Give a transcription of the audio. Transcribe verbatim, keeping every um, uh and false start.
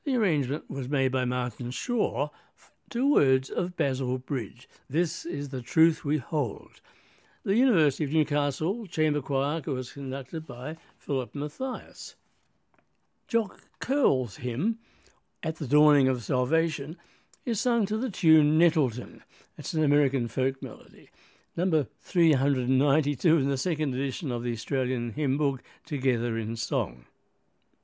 The arrangement was made by Martin Shaw to words of Basil Bridge. This is the truth we hold. The University of Newcastle Chamber Choir was conducted by Philip Matthias. Jock Curl's hymn, At the Dawning of Salvation, is sung to the tune Nettleton. It's an American folk melody. Number three hundred ninety-two in the second edition of the Australian hymn book, Together in Song.